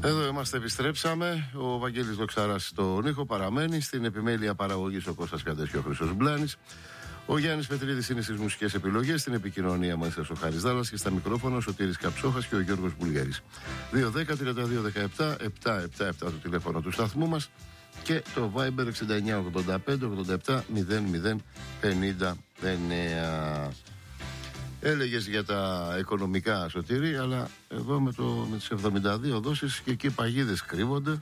Εδώ είμαστε, επιστρέψαμε. Ο Βαγγέλης Δοξαράς στον ήχο παραμένει. Στην επιμέλεια παραγωγής ο Κώστας Καντές και ο Χρήστος Μπλάνης. Ο Γιάννης Πετρίδης είναι στις μουσικές επιλογές. Στην επικοινωνία μας ο Χάρης Δάλλας και στα μικρόφωνα ο Σωτήρης Καψόχας και ο Γιώργος Μπουλγέρης. 210-32-17-777 το τηλέφωνο του σταθμού μας και το Viber 69-85-87-00-59. Έλεγες για τα οικονομικά, Σωτήρη, αλλά εδώ με τις 72 δόσεις και εκεί οι παγίδες κρύβονται.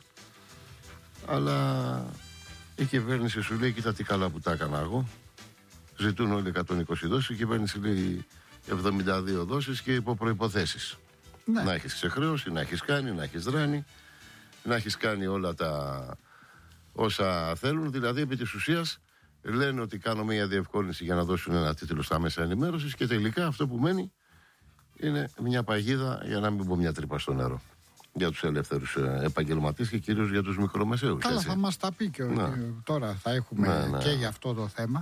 Αλλά η κυβέρνηση σου λέει: κοίτα τι καλά που τα έκανα εγώ. Ζητούν όλοι 120 δόσεις, η κυβέρνηση λέει 72 δόσεις και υπό προϋποθέσεις. Ναι. Να έχεις ξεχρέωση, να έχεις κάνει, να έχεις δράνει, να έχεις κάνει όλα τα όσα θέλουν. Δηλαδή, επί της ουσίας, λένε ότι κάνω μια διευκόλυνση για να δώσουν ένα τίτλο στα μέσα ενημέρωσης και τελικά αυτό που μένει είναι μια παγίδα, για να μην πω μια τρύπα στο νερό, για τους ελεύθερους επαγγελματίες και κυρίως για τους μικρομεσαίους. Καλά, θα μας τα πει και τώρα θα έχουμε και για αυτό το θέμα.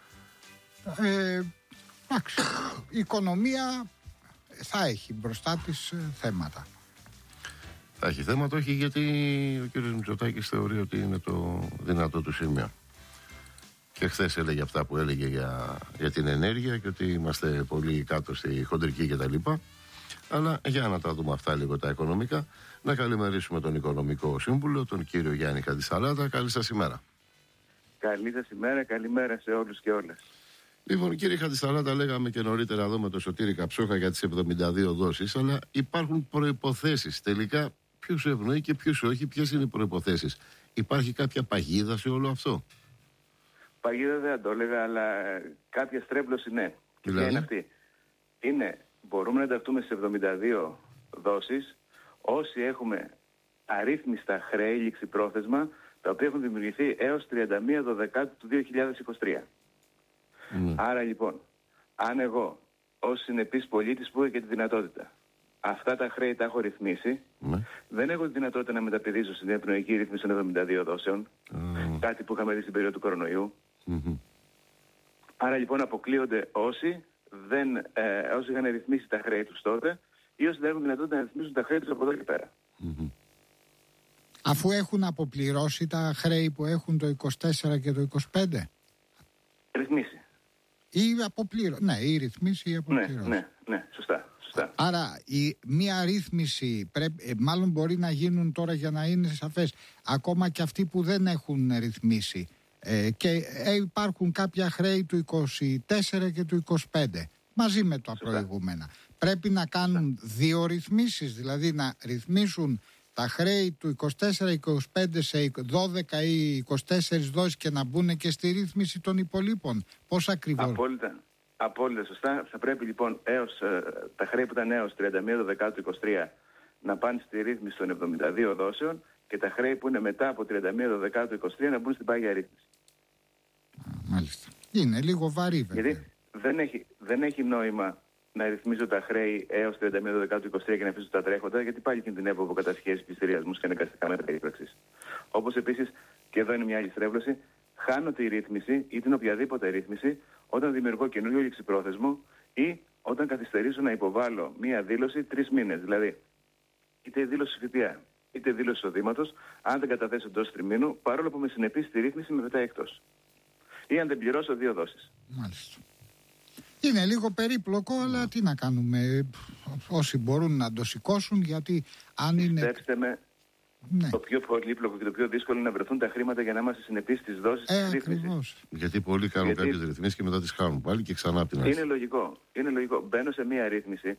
Εντάξει, η οικονομία θα έχει μπροστά της θέματα. Θα έχει θέματα, όχι γιατί ο κύριος Μητσοτάκης θεωρεί ότι είναι το δυνατό του σημείο. Και χθες έλεγε αυτά που έλεγε για την ενέργεια και ότι είμαστε πολύ κάτω στη χοντρική κτλ. Αλλά για να τα δούμε αυτά λίγο τα οικονομικά, να καλημερίσουμε τον Οικονομικό Σύμβουλο, τον κύριο Γιάννη Χαντισαλάτα. Καλή σας ημέρα. Καλή σας ημέρα, καλημέρα σε όλους και όλες. Λοιπόν, κύριε Χαντισαλάτα, λέγαμε και νωρίτερα εδώ με τον Σωτήρη Καψόχα για τις 72 δόσεις, αλλά υπάρχουν προϋποθέσεις. Τελικά, ποιους ευνοεί και ποιους όχι, ποιες είναι οι προϋποθέσεις? Υπάρχει κάποια παγίδα σε όλο αυτό? Παγίδα δεν θα το έλεγα, αλλά κάποια στρέβλωση ναι. Δηλαδή? Και είναι αυτή. Μπορούμε να ενταχθούμε σε 72 δόσεις όσοι έχουμε αρρύθμιστα χρέη ληξιπρόθεσμα, τα οποία έχουν δημιουργηθεί έως 31 Δεκάτου του 2023. Άρα λοιπόν, αν εγώ ως συνεπής πολίτης που έχω και τη δυνατότητα αυτά τα χρέη τα έχω ρυθμίσει, δεν έχω τη δυνατότητα να μεταπηδήσω στην ευνοϊκή ρύθμιση των 72 δόσεων, κάτι που είχαμε δει στην περίοδο του κορονοϊού. Άρα λοιπόν αποκλείονται όσοι είχαν ρυθμίσει τα χρέη τους τότε ή όσοι δεν έχουν δυνατότητα να ρυθμίσουν τα χρέη τους από εδώ και πέρα. Αφού έχουν αποπληρώσει τα χρέη που έχουν το 24 και το 25. Ρυθμίσει. Ή αποπλήρωση. Ναι, ή ρυθμίσει ή αποπλήρωση. Ναι, σωστά. Άρα μία ρύθμιση μάλλον μπορεί να γίνουν τώρα, για να είναι σαφές, ακόμα και αυτοί που δεν έχουν ρυθμίσει. Και υπάρχουν κάποια χρέη του 24 και του 25 μαζί με τα προηγούμενα. Πρέπει να κάνουν δύο ρυθμίσεις, δηλαδή να ρυθμίσουν τα χρέη του 24-25 σε 12 ή 24 δόσεις και να μπουν και στη ρύθμιση των υπολείπων. Πώς ακριβώς? Απόλυτα σωστά. Θα πρέπει λοιπόν τα χρέη που ήταν έως 31 Δεκάτου 23 να πάνε στη ρύθμιση των 72 δόσεων και τα χρέη που είναι μετά από 31 Δεκάτου 23 να μπουν στην πάγια ρύθμιση. Μάλιστα. Είναι λίγο βαρύ βέβαια. Γιατί δεν έχει νόημα να ρυθμίζω τα χρέη έως 31 Δεκάτου 23 και να αφήσω τα τρέχοντα, γιατί πάλι κινδυνεύω από κατασχέσεις, πληστηριασμούς και αναγκαστικά μέτρα ύπαρξης. Όπως επίσης, και εδώ είναι μια άλλη στρέβλωση, χάνω τη ρύθμιση ή την οποιαδήποτε ρύθμιση όταν δημιουργώ καινούριο ληξιπρόθεσμο ή όταν καθυστερήσω να υποβάλω μία δήλωση 3 μήνες. Δηλαδή, είτε δήλωση ΦΠΑ είτε δήλωση εισοδήματος, αν δεν καταθέσω εντός τριμήνου, παρόλο που με συνεπεί στη ρύθμιση, με πετάει εκτός. Ή αν δεν πληρώσω 2 δόσεις. Μάλιστα. Είναι λίγο περίπλοκο, αλλά τι να κάνουμε. Όσοι μπορούν να το σηκώσουν, γιατί αν είναι. Πιστέψτε με, το πιο πολύπλοκο και το πιο δύσκολο είναι να βρεθούν τα χρήματα για να είμαστε συνεπείς στις δόσεις της ρύθμισης. Γιατί πολλοί κάνουν κάποιες ρυθμίσεις και μετά τις χάνουν πάλι και ξανά από την αρχή. Είναι λογικό. Μπαίνω σε μία ρύθμιση.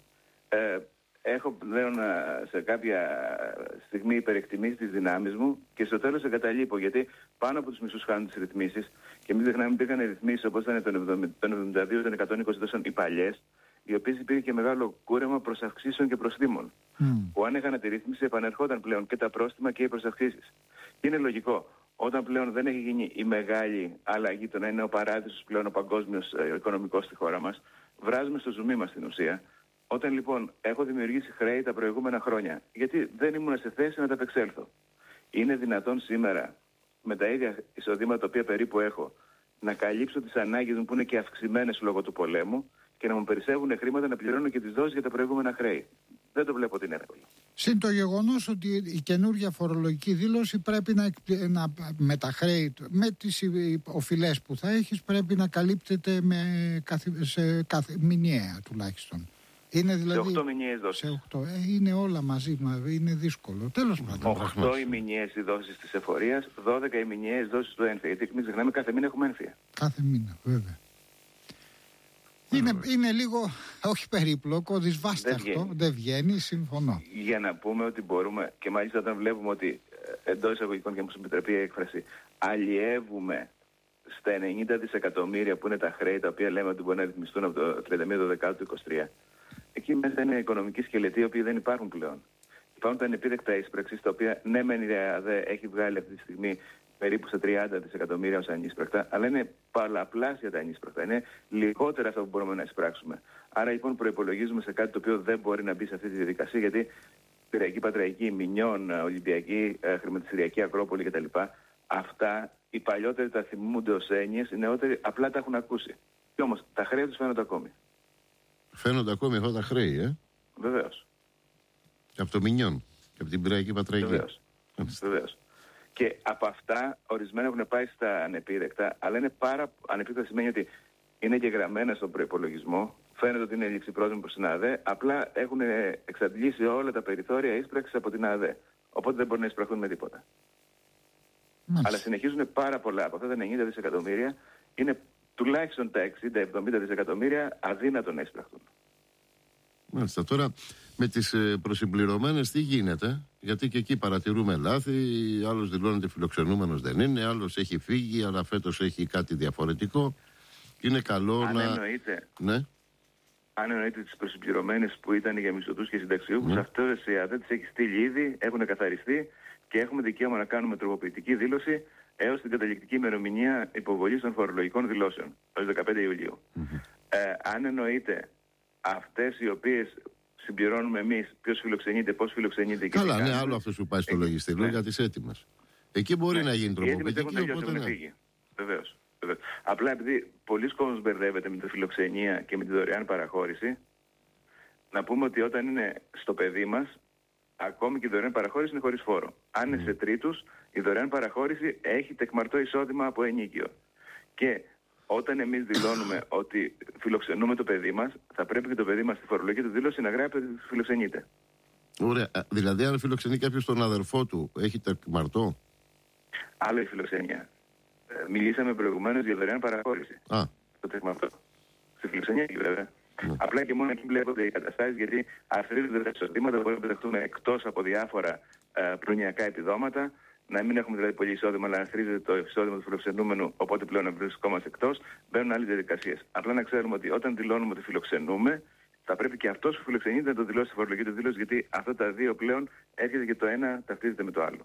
Έχω πλέον σε κάποια στιγμή υπερεκτιμήσει τις δυνάμεις μου και στο τέλος εγκαταλείπω, γιατί πάνω από τους μισούς χάνουν τις ρυθμίσεις και μην ξεχνάμε υπήρχαν ρυθμίσεις όπως ήταν των 72, των 120 δόσεων οι παλιές, οι οποίες υπήρχε και μεγάλο κούρεμα προς αυξήσεων και προστήμων. Που αν έκανα τη ρύθμιση επανερχόταν πλέον και τα πρόστιμα και οι προσαυξήσεις. Και είναι λογικό, όταν πλέον δεν έχει γίνει η μεγάλη αλλαγή, το να είναι ο παράδεισος πλέον ο παγκόσμιος οικονομικός στη χώρα μας, βράζουμε στο ζουμί μας στην ουσία. Όταν λοιπόν έχω δημιουργήσει χρέη τα προηγούμενα χρόνια, γιατί δεν ήμουν σε θέση να τα απεξέλθω. Είναι δυνατόν σήμερα, με τα ίδια εισοδήματα τα οποία περίπου έχω, να καλύψω τις ανάγκες μου που είναι και αυξημένες λόγω του πολέμου και να μου περισσεύουν χρήματα να πληρώνω και τις δόσεις για τα προηγούμενα χρέη? Δεν το βλέπω ότι είναι εύκολο. Συν το γεγονός ότι η καινούργια φορολογική δήλωση πρέπει με τα χρέη, με τις οφειλές που θα έχεις, πρέπει να καλύπτεται μηνιαία τουλάχιστον. Είναι δηλαδή σε 8 μηνιαίες δόσεις. Είναι όλα μαζί, είναι δύσκολο. Τέλος πάντων. 8 οι μηνιαίες οι δόσεις της εφορίας, 12 οι μηνιαίες δόσεις του έμφυα. Γιατί μην ξεχνάμε, κάθε μήνα έχουμε έμφυα. Κάθε μήνα, βέβαια. Είναι λίγο, όχι περίπλοκο, δυσβάσταχτο, δεν βγαίνει, συμφωνώ. Για να πούμε ότι μπορούμε, και μάλιστα όταν βλέπουμε ότι εντός εισαγωγικών, και μου επιτρέπει η έκφραση, αλλιεύουμε στα 90 δισεκατομμύρια που είναι τα χρέη, τα οποία λέμε ότι μπορεί να ρυθμιστούν από το 31 του 23. Εκεί μέσα είναι οικονομικοί σκελετοί, οι οποίοι δεν υπάρχουν πλέον. Υπάρχουν τα ανεπίδεκτα εισπραξίες, τα οποία ναι, μεν η ΔΕΑΔΕ έχει βγάλει αυτή τη στιγμή περίπου στα 30 δισεκατομμύρια ως ανίσπρακτα, αλλά είναι πολλαπλάσια τα ανίσπρακτα. Είναι λιγότερα αυτά που μπορούμε να εισπράξουμε. Άρα λοιπόν προϋπολογίζουμε σε κάτι το οποίο δεν μπορεί να μπει σε αυτή τη διαδικασία, γιατί Πειραϊκή, Πατραϊκή, Μινιών, Ολυμπιακή, Χρηματιστηριακή, Ακρόπολη κτλ. Αυτά οι παλιότεροι τα θυμούνται ως έννοιες, οι νεότεροι απλά τα έχουν ακούσει. Και όμως τα χρέη τους φαίνονται ακόμη. Φαίνονται ακόμη αυτά τα χρέη, Βεβαίως. Και από το Μινιών και από την Πειραϊκή Πατραϊκή. Βεβαίως. Και από αυτά, ορισμένα έχουν πάει στα ανεπίδεκτα, αλλά είναι ανεπίδεκτα σημαίνει ότι είναι εγγεγραμμένα στον προϋπολογισμό. Φαίνεται ότι είναι ληξιπρόθεσμο προς την ΑΔΕ, απλά έχουν εξαντλήσει όλα τα περιθώρια ίσπραξης από την ΑΔΕ. Οπότε δεν μπορούν να εισπραχθούν με τίποτα. Αλλά συνεχίζουν πάρα πολλά από αυτά τα 90 δισεκατομμύρια, είναι τουλάχιστον τα 60-70 δισεκατομμύρια αδύνατο να εισπραχθούν. Μάλιστα. Τώρα με τις προσυμπληρωμένες τι γίνεται? Γιατί και εκεί παρατηρούμε λάθη. Άλλος δηλώνεται φιλοξενούμενος, δεν είναι. Άλλος έχει φύγει, αλλά φέτος έχει κάτι διαφορετικό. Είναι καλό αν να... Εννοείται, ναι. Αν εννοείται τις προσυμπληρωμένες που ήταν για μισθωτούς και συνταξιούχους, αυτές η ΑΔΕ τις έχει στείλει ήδη, έχουν καθαριστεί και έχουμε δικαίωμα να κάνουμε τροποποιητική δήλωση έως την καταληκτική ημερομηνία υποβολής των φορολογικών δηλώσεων, έως 15 Ιουλίου. Αν εννοείται αυτές οι οποίες συμπληρώνουμε εμείς, ποιος φιλοξενείται, πώς φιλοξενείται. Καλά, ναι, άλλο αυτό σου πάει στο λογιστήριο για τις έτοιμες. Εκεί μπορεί να γίνει τροποποιητική. Βεβαίως. Απλά επειδή πολλοί κόσμος μπερδεύεται με τη φιλοξενία και με τη δωρεάν παραχώρηση, να πούμε ότι όταν είναι στο παιδί μας, ακόμη και η δωρεάν παραχώρηση είναι χωρίς φόρο. Αν είναι σε τρίτους, η δωρεάν παραχώρηση έχει τεκμαρτό εισόδημα από ενίκιο. Και όταν εμείς δηλώνουμε ότι φιλοξενούμε το παιδί μας, θα πρέπει και το παιδί μας στη φορολογική του δήλωση να γράφει ότι φιλοξενείται. Ωραία. Δηλαδή, αν φιλοξενεί κάποιος τον αδερφό του, έχει τεκμαρτό? Άλλο η φιλοξενία. Μιλήσαμε προηγουμένως για δωρεάν παραχώρηση. Το τεκμαρτό. Στη φιλοξενία, βέβαια. Απλά και μόνο εκεί βλέπονται οι καταστάσεις, γιατί αθροίζονται τα εισοδήματα που μπορούμε να δεχτούμε εκτός από διάφορα προνοιακά επιδόματα. Να μην έχουμε δηλαδή πολύ εισόδημα, αλλά αθροίζεται το εισόδημα του φιλοξενούμενου, οπότε πλέον βρισκόμαστε εκτός. Μπαίνουν άλλες διαδικασίες. Απλά να ξέρουμε ότι όταν δηλώνουμε ότι φιλοξενούμε, θα πρέπει και αυτός που φιλοξενείται να το δηλώσει στη φορολογική του δήλωση, γιατί αυτά τα δύο πλέον έρχεται και το ένα ταυτίζεται με το άλλο.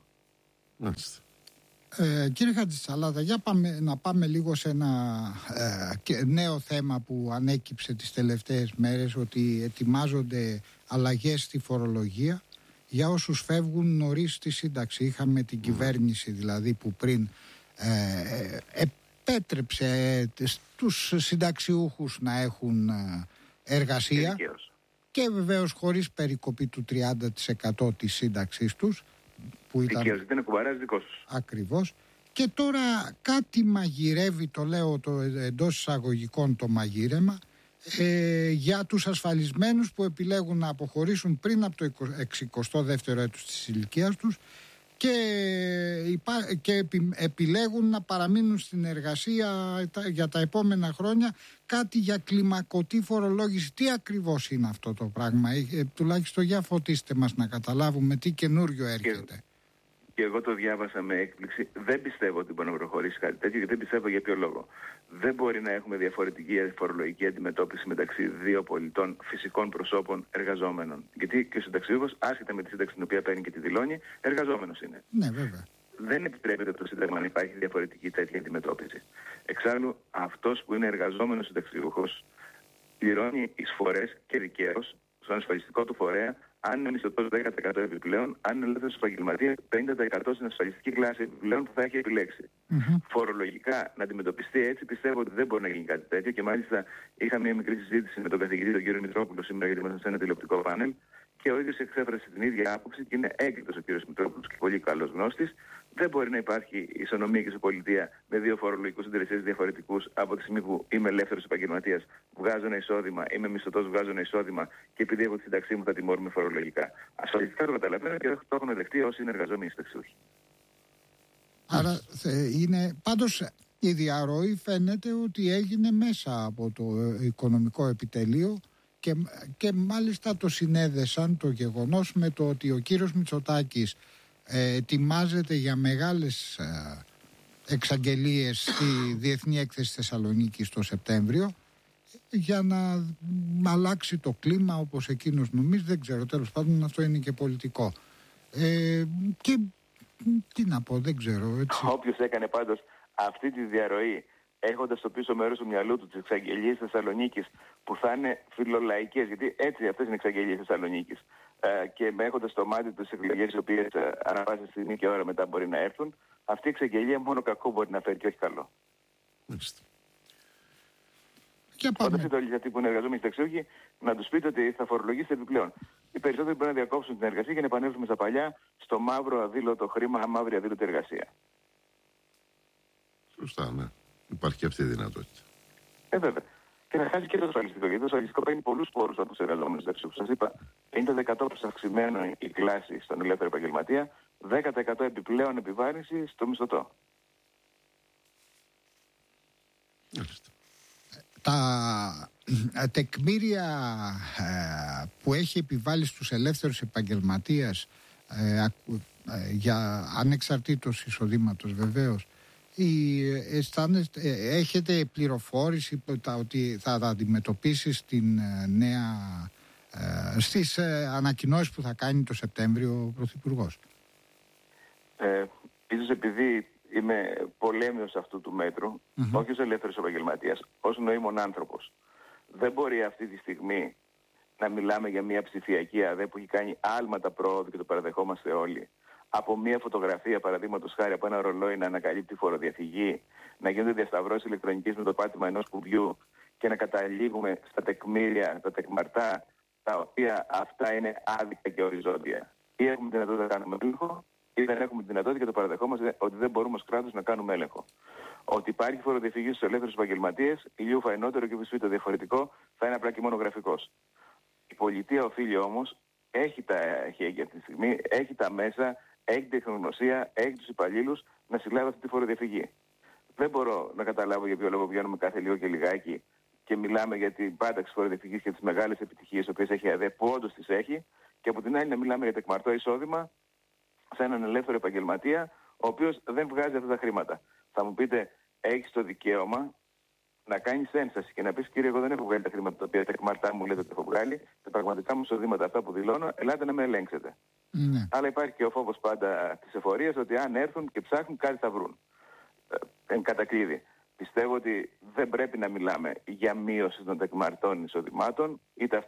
Κύριε Χατζησαλάδα, για να πάμε λίγο σε ένα νέο θέμα που ανέκυψε τις τελευταίες μέρες, ότι ετοιμάζονται αλλαγές στη φορολογία για όσους φεύγουν νωρίς στη σύνταξη. Είχαμε την κυβέρνηση δηλαδή που πριν επέτρεψε στους συνταξιούχους να έχουν εργασία και βεβαίως χωρίς περικοπή του 30% της σύνταξής τους. Δικαίως, ήταν κουβαράς δικός τους. Ακριβώς. Και τώρα κάτι μαγειρεύει, το λέω εντός εισαγωγικών το μαγείρεμα, για τους ασφαλισμένους που επιλέγουν να αποχωρήσουν πριν από το 62ο έτος της ηλικίας τους και επιλέγουν να παραμείνουν στην εργασία για τα επόμενα χρόνια, κάτι για κλιμακωτή φορολόγηση. Τι ακριβώς είναι αυτό το πράγμα? Τουλάχιστον για φωτίστε μας να καταλάβουμε τι καινούριο έρχεται. Και εγώ το διάβασα με έκπληξη. Δεν πιστεύω ότι μπορεί να προχωρήσει κάτι τέτοιο, γιατί δεν πιστεύω για ποιο λόγο. Δεν μπορεί να έχουμε διαφορετική φορολογική αντιμετώπιση μεταξύ δύο πολιτών, φυσικών προσώπων, εργαζόμενων. Γιατί και ο συνταξιούχος, άσχετα με τη σύνταξη την οποία παίρνει και τη δηλώνει, εργαζόμενος είναι. Ναι, βέβαια. Δεν επιτρέπεται από το Σύνταγμα να υπάρχει διαφορετική τέτοια αντιμετώπιση. Εξάλλου, αυτός που είναι εργαζόμενος συνταξιούχος πληρώνει εισφορές και δικαίως στον ασφαλιστικό του φορέα. Αν είναι μισθωτός 10% επιπλέον, αν είναι ελεύθερος επαγγελματίας 50% στην ασφαλιστική κλάση επιπλέον που θα έχει επιλέξει. Φορολογικά να αντιμετωπιστεί έτσι, πιστεύω ότι δεν μπορεί να γίνει κάτι τέτοιο. Και μάλιστα είχα μια μικρή συζήτηση με τον καθηγητή τον κύριο Μητρόπουλο σήμερα, γιατί ήμασταν σε ένα τηλεοπτικό πάνελ, Και ο ίδιος εξέφρασε την ίδια άποψη και είναι έγκριτος ο κ. Μητρόπουλος και πολύ καλός γνώστης. Δεν μπορεί να υπάρχει ισονομία και ισοπολιτεία με δύο φορολογικούς συντελεστές διαφορετικούς από τη στιγμή που είμαι ελεύθερος επαγγελματίας, βγάζω ένα εισόδημα, είμαι μισθωτός, βγάζω ένα εισόδημα και επειδή έχω τη σύνταξή μου θα τιμωρούμε φορολογικά. Ασφαλιστικά το καταλαβαίνω και το έχουν δεχτεί όσοι είναι εργαζόμενοι συνταξιούχοι. Άρα είναι πάντως. Η διαρροή φαίνεται ότι έγινε μέσα από το οικονομικό επιτελείο και μάλιστα το συνέδεσαν το γεγονός με το ότι ο κύριος Μητσοτάκης ετοιμάζεται για μεγάλες εξαγγελίες στη Διεθνή Έκθεση Θεσσαλονίκης το Σεπτέμβριο για να αλλάξει το κλίμα όπως εκείνος νομίζει, δεν ξέρω, τέλος πάντων αυτό είναι και πολιτικό. Και τι να πω, δεν ξέρω. Έτσι. Όποιος έκανε πάντως αυτή τη διαρροή, έχοντας στο πίσω μέρος του μυαλού του τις εξαγγελίες Θεσσαλονίκης που θα είναι φιλολαϊκές, γιατί έτσι αυτές είναι οι εξαγγελίες Θεσσαλονίκης, και έχοντας στο μάτι του τις εκλογές οι οποίες ανά πάσα στιγμή και ώρα μετά μπορεί να έρθουν, αυτή η εξαγγελία μόνο κακό μπορεί να φέρει και όχι καλό. Όταν όλοι αυτοί που είναι εργαζόμενοι συνταξιούχοι, να τους πείτε ότι θα φορολογήσετε επιπλέον. Οι περισσότεροι μπορεί να διακόψουν την εργασία και να επανέλθουμε στα παλιά, στο μαύρο αδήλωτο χρήμα, μαύρη αδήλωτη εργασία. Σωστά, ναι. Υπάρχει και αυτή η δυνατότητα. Βέβαια. Και να χάσει και το ασφαλιστικό. Γιατί το ασφαλιστικό παίρνει πολλούς πόρους από τους εργαζόμενους συνταξιούχους. Σας είπα, 50% αυξημένο η κλάση στον ελεύθερο επαγγελματία, 10% επιπλέον επιβάρυνση στο μισθωτό. Τα τεκμήρια που έχει επιβάλει στους ελεύθερους επαγγελματίες για ανεξαρτήτως εισοδήματος βεβαίως, έχετε πληροφόρηση ότι θα αντιμετωπίσει στις ανακοινώσεις που θα κάνει το Σεπτέμβριο ο Πρωθυπουργός? Ίσως επειδή είμαι πολέμιος αυτού του μέτρου, όχι ως ελεύθερος επαγγελματίας, ως νοήμων άνθρωπος. Δεν μπορεί αυτή τη στιγμή να μιλάμε για μια ψηφιακή ΑΔΕ που έχει κάνει άλματα πρόοδου και το παραδεχόμαστε όλοι. Από μια φωτογραφία, παραδείγματος χάρη, από ένα ρολόι να ανακαλύπτει φοροδιαφυγή, να γίνονται διασταυρώσεις ηλεκτρονικής με το πάτημα ενός κουμπιού και να καταλήγουμε στα τεκμήρια, τα τεκμαρτά, τα οποία αυτά είναι άδικα και οριζόντια. Ή έχουμε τη δυνατότητα να κάνουμε έλεγχο, ή δεν έχουμε τη δυνατότητα και το παραδεχόμαστε ότι δεν μπορούμε ως κράτος να κάνουμε έλεγχο. Ότι υπάρχει φοροδιαφυγή στους ελεύθερους επαγγελματίες, ηλίου φαϊνότερο και όπως το διαφορετικό, θα είναι απλά και μόνο γραφικός. Η πολιτεία οφείλει όμως, έχει τα χέρια αυτή τη στιγμή, έχει τα μέσα, έχει την τεχνογνωσία, έχει τους υπαλλήλους να συλλάβει αυτή τη φοροδιαφυγή. Δεν μπορώ να καταλάβω για ποιο λόγο βγαίνουμε κάθε λίγο και λιγάκι και μιλάμε για την πάταξη φοροδιαφυγής και τις μεγάλες επιτυχίες τις οποίες έχει ΑΔΕ, που όντως τις έχει, και από την άλλη να μιλάμε για τεκμαρτό εισόδημα σε έναν ελεύθερο επαγγελματία, ο οποίος δεν βγάζει αυτά τα χρήματα. Θα μου πείτε, έχεις το δικαίωμα να κάνεις ένσταση και να πεις, κύριε, εγώ δεν έχω βγάλει τα χρήματα τα οποία τεκμαρτά μου λέτε ότι έχω βγάλει, τα πραγματικά μου εισοδήματα αυτά που δηλώνω, ελάτε να με ελέγξετε. Ναι. Αλλά υπάρχει και ο φόβος πάντα της εφορίας ότι αν έρθουν και ψάχνουν, κάτι θα βρουν. Εν κατακλείδη. Πιστεύω ότι δεν πρέπει να μιλάμε για μείωση των τεκμαρτών εισοδημάτων, είτε